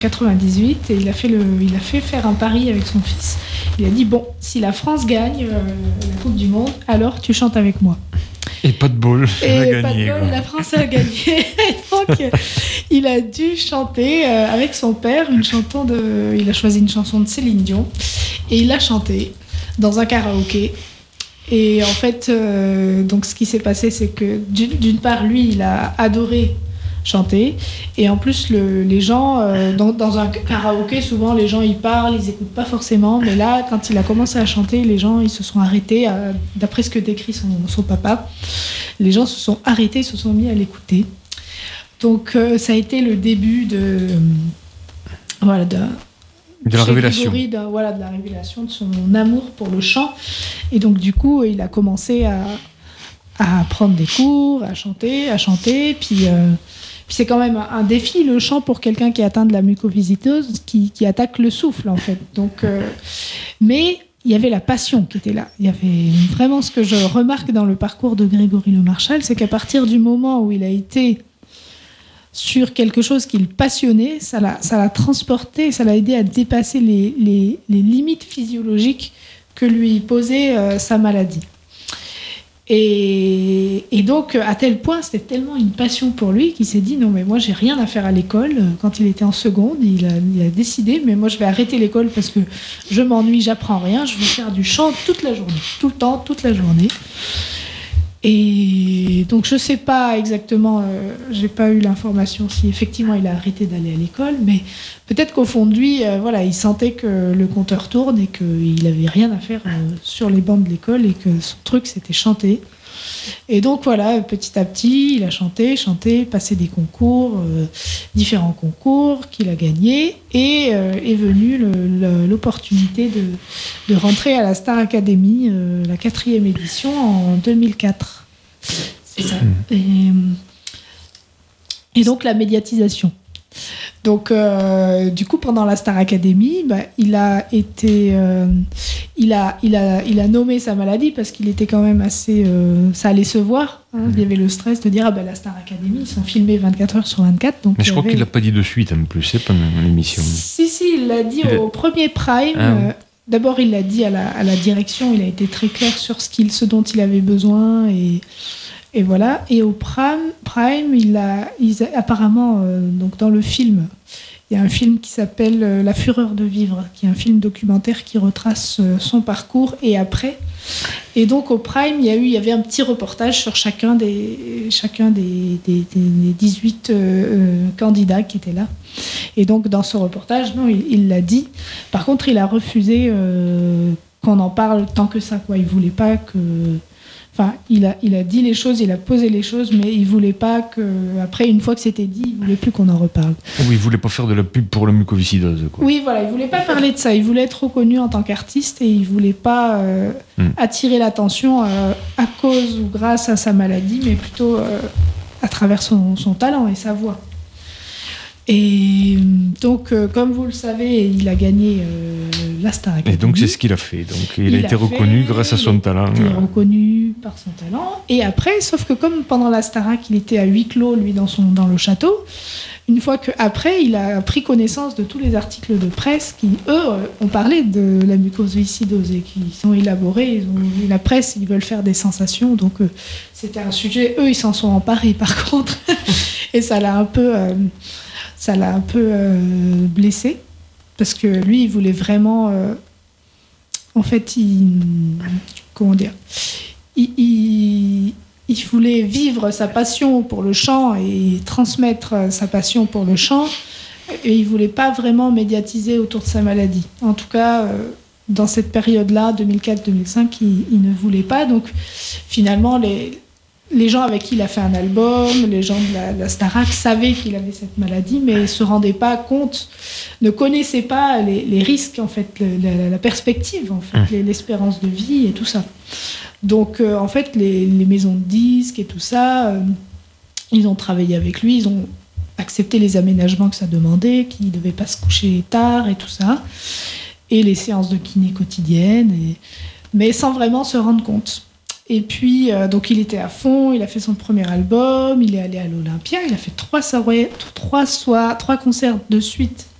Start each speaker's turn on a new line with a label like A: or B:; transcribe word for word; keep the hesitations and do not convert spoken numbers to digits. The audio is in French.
A: quatre-vingt-dix-huit et il a fait le, il a fait faire un pari avec son fils. Il a dit bon, si la France gagne euh, la Coupe du Monde, alors tu chantes avec moi.
B: Et pas de bol,
A: et
B: a
A: pas
B: gagné,
A: de bol,
B: quoi.
A: la France a gagné. Et donc il a dû chanter euh, avec son père une chanson de, il a choisi une chanson de Céline Dion et il l'a chantée dans un karaoké. Et en fait, euh, donc ce qui s'est passé, c'est que d'une, d'une part, lui, il a adoré chanter, et en plus, le, les gens, euh, dans, dans un karaoké, souvent, les gens, ils parlent, ils écoutent pas forcément, mais là, quand il a commencé à chanter, les gens, ils se sont arrêtés, à, d'après ce que décrit son, son papa, les gens se sont arrêtés, se sont mis à l'écouter. Donc, euh, ça a été le début de... Euh, voilà, de...
B: De la révélation.
A: De, voilà, de la révélation de son amour pour le chant. Et donc, du coup, il a commencé à, à prendre des cours, à chanter, à chanter. Puis, euh, puis c'est quand même un, un défi, le chant, pour quelqu'un qui est atteint de la mucoviscidose, qui, qui attaque le souffle, en fait. Donc, euh, mais il y avait la passion qui était là. Il y avait vraiment ce que je remarque dans le parcours de Grégory Le Marchal, c'est qu'à partir du moment où il a été sur quelque chose qui le passionnait, ça l'a, ça l'a transporté, ça l'a aidé à dépasser les, les, les limites physiologiques que lui posait euh, sa maladie. Et, et donc, à tel point, c'était tellement une passion pour lui qu'il s'est dit, non mais moi j'ai rien à faire à l'école. Quand il était en seconde, il a, il a décidé, mais moi je vais arrêter l'école parce que je m'ennuie, j'apprends rien, je veux faire du chant toute la journée, tout le temps, toute la journée. Et donc je sais pas exactement, euh, j'ai pas eu l'information si effectivement il a arrêté d'aller à l'école, mais peut-être qu'au fond de lui, euh, voilà, il sentait que le compteur tourne et qu'il avait rien à faire euh, sur les bancs de l'école et que son truc c'était chanter. Et donc voilà, petit à petit, il a chanté, chanté, passé des concours, euh, différents concours qu'il a gagnés, et euh, est venue le, le, l'opportunité de, de rentrer à la Star Academy, euh, la quatrième édition, en deux mille quatre. C'est ça. Et, et donc la médiatisation. Donc, euh, du coup, pendant la Star Academy, bah, il a été, euh, il a, il a, il a nommé sa maladie parce qu'il était quand même assez, euh, ça allait se voir. Hein, mmh. Il y avait le stress de dire ah ben la Star Academy, ils sont filmés vingt-quatre heures sur vingt-quatre. Donc
B: mais je crois
A: avait...
B: qu'il l'a pas dit de suite en plus, c'est pendant l'émission.
A: Si si, il l'a dit il au a... premier prime.
B: Ah, oui.
A: euh, d'abord, il l'a dit à la, à la direction. Il a été très clair sur ce qu'il, ce dont il avait besoin et. Et voilà. Et au Prime, Prime il a, il a apparemment, euh, donc dans le film, il y a un film qui s'appelle euh, La Fureur de vivre, qui est un film documentaire qui retrace euh, son parcours et après. Et donc au Prime, il y a eu, il y avait un petit reportage sur chacun des, chacun des, des, des dix-huit euh, euh, candidats qui étaient là. Et donc dans ce reportage, non, il, il l'a dit. Par contre, il a refusé euh, qu'on en parle tant que ça, quoi. Il voulait pas que. Enfin, il a, il a dit les choses, il a posé les choses, mais il voulait pas que, après, une fois que c'était dit, il voulait plus qu'on en reparle.
B: Oui, il voulait pas faire de la pub pour la mucoviscidose, quoi.
A: Oui, voilà, il voulait pas parler de ça. Il voulait être reconnu en tant qu'artiste et il voulait pas euh, mm. attirer l'attention euh, à cause ou grâce à sa maladie, mais plutôt euh, à travers son, son talent et sa voix. Et donc, euh, comme vous le savez, il a gagné euh, la Star Academy.
B: Et donc, c'est ce qu'il a fait. Donc, il, il a été a reconnu fait, grâce à son talent.
A: Il a été reconnu par son talent. Et après, sauf que comme pendant la Starac, il était à huis clos, lui, dans, son, dans le château, une fois qu'après, il a pris connaissance de tous les articles de presse qui, eux, ont parlé de la mucoviscidose et qui sont élaborés. Ils ont, la presse, ils veulent faire des sensations. Donc, euh, c'était un sujet. Eux, ils s'en sont emparés, par contre. Et ça l'a un peu... Euh, ça l'a un peu euh, blessé, parce que lui, il voulait vraiment... Euh, en fait, il... Comment dire il, il, il voulait vivre sa passion pour le chant et transmettre sa passion pour le chant, et il ne voulait pas vraiment médiatiser autour de sa maladie. En tout cas, euh, dans cette période-là, deux mille quatre deux mille cinq, il, il ne voulait pas. Donc, finalement, les... Les gens avec qui il a fait un album, les gens de la, de la Starac savaient qu'il avait cette maladie, mais ne se rendaient pas compte, ne connaissaient pas les, les risques, en fait, le, la, la perspective, en fait, mmh. les, l'espérance de vie et tout ça. Donc, euh, en fait, les, les maisons de disques et tout ça, euh, ils ont travaillé avec lui, ils ont accepté les aménagements que ça demandait, qu'il ne devait pas se coucher tard et tout ça, et les séances de kiné quotidiennes, et... mais sans vraiment se rendre compte. Et puis, euh, donc il était à fond, il a fait son premier album, il est allé à l'Olympia, il a fait trois soirées, trois, soirs, trois concerts de suite